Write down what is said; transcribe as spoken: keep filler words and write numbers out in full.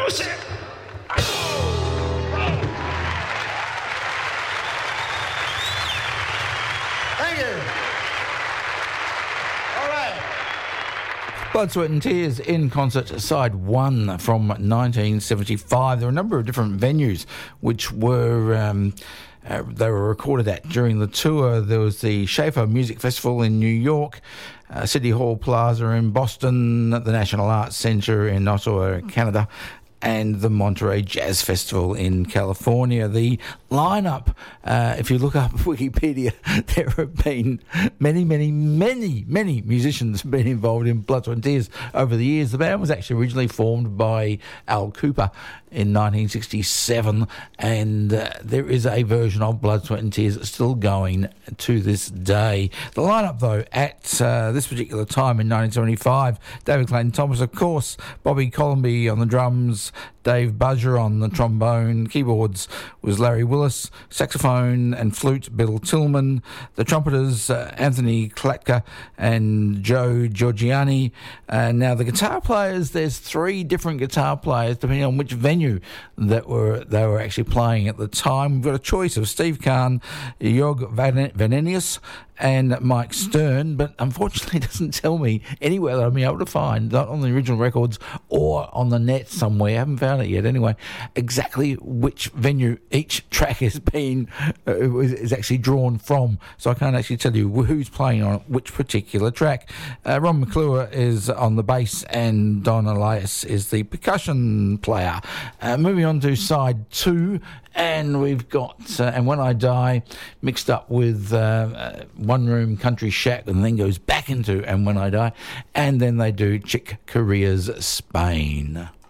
music. Thank you. All right. Blood, Sweat and Tears in concert, side one from nineteen seventy-five. There were a number of different venues which were um, uh, they were recorded at during the tour. There was the Schaefer Music Festival in New York, uh, City Hall Plaza in Boston, the National Arts Centre in Ottawa, Canada, and the Monterey Jazz Festival in California. The lineup, uh, if you look up Wikipedia, there have been many, many, many, many musicians been involved in Blood, Sweat and Tears over the years. The band was actually originally formed by Al Cooper in nineteen sixty-seven, and uh, there is a version of Blood, Sweat and Tears still going to this day. The lineup, though, at uh, this particular time in nineteen seventy-five, David Clayton Thomas, of course, Bobby Colomby on the drums, Dave Budger on the trombone, keyboards was Larry Willis, saxophone and flute Bill Tillman, the trumpeters uh, Anthony Klatka and Joe Giorgiani. And now the guitar players, there's three different guitar players depending on which venue that were they were actually playing at the time. We've got a choice of Steve Kahn, Jorg Van- Vanenius and Mike Stern, but unfortunately it doesn't tell me anywhere that I've been able to find, not on the original records or on the net somewhere, I haven't found it yet anyway, exactly which venue each track has been uh, is actually drawn from, so I can't actually tell you who's playing on which particular track. uh, Ron McClure is on the bass and Don Elias is the percussion player. Uh, moving on to side two, and we've got uh, And When I Die mixed up with uh, uh, One Room Country Shack, and then goes back into And When I Die, and then they do Chick Corea's Spain.